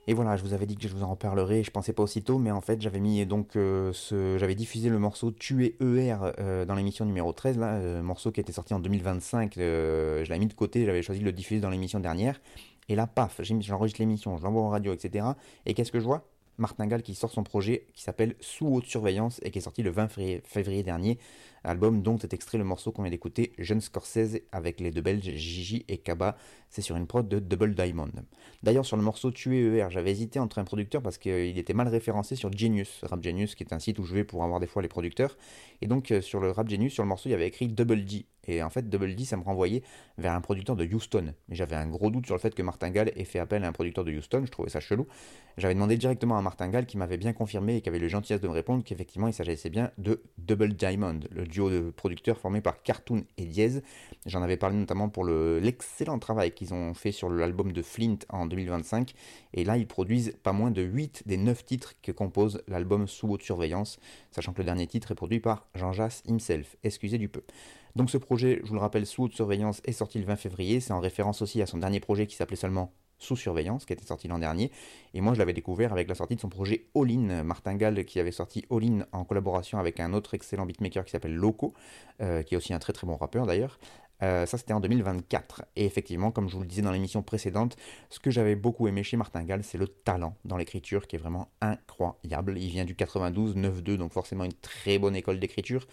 Et voilà, je vous avais dit que je vous en reparlerai, je pensais pas aussitôt, mais en fait j'avais mis j'avais diffusé le morceau Tuer ER dans l'émission numéro 13, là, morceau qui était sorti en 2025, je l'avais mis de côté, j'avais choisi de le diffuser dans l'émission dernière, et là paf, j'enregistre l'émission, je l'envoie en radio, etc. Et qu'est-ce que je vois? Martingale qui sort son projet qui s'appelle Sous haute surveillance et qui est sorti le 20 février dernier, album dont est extrait le morceau qu'on vient d'écouter, Jeune Scorsese, avec les deux Belges Gigi et Kaba, c'est sur une prod de Double Diamond. D'ailleurs, sur le morceau Tuer ER, j'avais hésité entre un producteur parce qu'il était mal référencé sur Genius, Rap Genius, qui est un site où je vais pour avoir des fois les producteurs. Et donc, sur le Rap Genius, sur le morceau, il y avait écrit Double D. Et en fait, Double D, ça me renvoyait vers un producteur de Houston. Mais j'avais un gros doute sur le fait que Martingale ait fait appel à un producteur de Houston, je trouvais ça chelou. J'avais demandé directement à Martingale qui m'avait bien confirmé et qui avait le gentillesse de me répondre qu'effectivement, il s'agissait bien de Double Diamond, le duo de producteurs formé par Cartoon et Diez. J'en avais parlé notamment pour l'excellent travail qu'ils ont fait sur l'album de Flint en 2025. Et là, ils produisent pas moins de 8 des 9 titres que compose l'album Sous haute surveillance, sachant que le dernier titre est produit par Jean Jass himself, excusez du peu. Donc ce projet, je vous le rappelle, Sous haute surveillance, est sorti le 20 février. C'est en référence aussi à son dernier projet qui s'appelait seulement Sous surveillance, qui était sorti l'an dernier. Et moi, je l'avais découvert avec la sortie de son projet All In, Martingale, qui avait sorti All In en collaboration avec un autre excellent beatmaker qui s'appelle Loco, qui est aussi un très très bon rappeur d'ailleurs. Ça, c'était en 2024. Et effectivement, comme je vous le disais dans l'émission précédente, ce que j'avais beaucoup aimé chez Martingale, c'est le talent dans l'écriture qui est vraiment incroyable. Il vient du 92, 9-2, donc forcément une très bonne école d'écriture.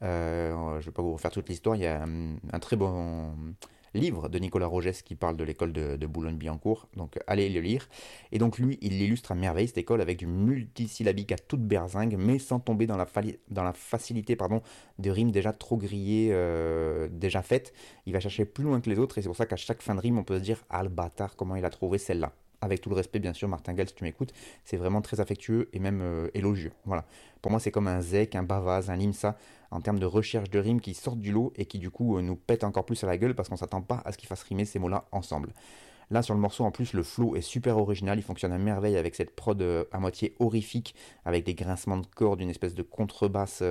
Je ne vais pas vous refaire toute l'histoire. Il y a un très bon livre de Nicolas Rogès qui parle de l'école de Boulogne-Billancourt. Donc allez le lire. Et donc lui, il illustre à merveille cette école avec du multisyllabique à toute berzingue, mais sans tomber dans la facilité de rimes déjà trop grillées, déjà faites. Il va chercher plus loin que les autres et c'est pour ça qu'à chaque fin de rime, on peut se dire ah le bâtard, comment il a trouvé celle-là. Avec tout le respect, bien sûr, Martingale, si tu m'écoutes, c'est vraiment très affectueux et même élogieux. Voilà. Pour moi, c'est comme un zec, un bavaz, un limsa, en termes de recherche de rimes qui sortent du lot et qui, du coup, nous pètent encore plus à la gueule parce qu'on s'attend pas à ce qu'ils fassent rimer ces mots-là ensemble. Là, sur le morceau, en plus, le flow est super original. Il fonctionne à merveille avec cette prod à moitié horrifique, avec des grincements de cordes, une espèce de contrebasse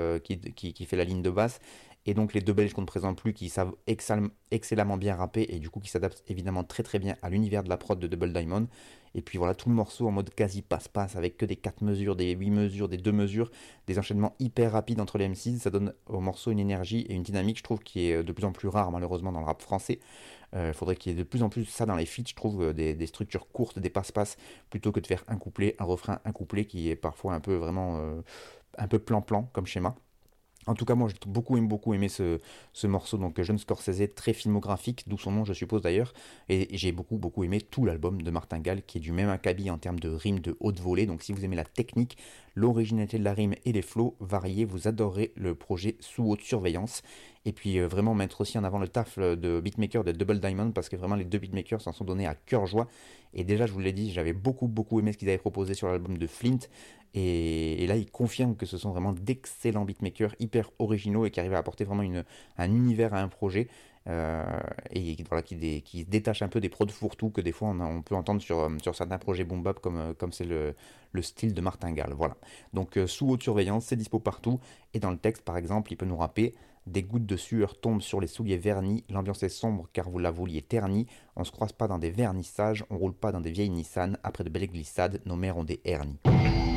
qui fait la ligne de basse. Et donc, les deux Belges qu'on ne présente plus, qui savent excellemment bien rapper et du coup, qui s'adaptent évidemment très très bien à l'univers de la prod de Double Diamond. Et puis voilà, tout le morceau en mode quasi passe-passe, avec que des 4 mesures, des 8 mesures, des 2 mesures, des enchaînements hyper rapides entre les MCs. Ça donne au morceau une énergie et une dynamique, je trouve, qui est de plus en plus rare, malheureusement, dans le rap français. Il faudrait qu'il y ait de plus en plus ça dans les feats, je trouve, des structures courtes, des passe-passe, plutôt que de faire un couplet, un refrain, un couplet, qui est parfois un peu vraiment un peu plan-plan comme schéma. En tout cas, moi, j'ai beaucoup aimé ce morceau, donc Jeune Scorsese, très filmographique, d'où son nom, je suppose d'ailleurs. Et j'ai beaucoup aimé tout l'album de Martingale, qui est du même acabit en termes de rimes de haute volée. Donc, si vous aimez la technique, l'originalité de la rime et les flows variés, vous adorez le projet Sous haute surveillance. Et puis, vraiment mettre aussi en avant le taf de beatmaker de Double Diamond, parce que vraiment, les deux beatmakers s'en sont donnés à cœur joie. Et déjà, je vous l'ai dit, j'avais beaucoup aimé ce qu'ils avaient proposé sur l'album de Flint. Et là, ils confirment que ce sont vraiment d'excellents beatmakers, hyper originaux et qui arrivent à apporter vraiment un univers à un projet. Et voilà, qui se détachent un peu des prods fourre-tout que des fois on peut entendre sur certains projets boom bap comme c'est le style de Martingale. Voilà. Donc sous haute surveillance, c'est dispo partout. Et dans le texte, par exemple, il peut nous rapper: des gouttes de sueur tombent sur les souliers vernis, l'ambiance est sombre car vous la vouliez ternie, on se croise pas dans des vernissages, on roule pas dans des vieilles Nissan, après de belles glissades, nos mères ont des hernies.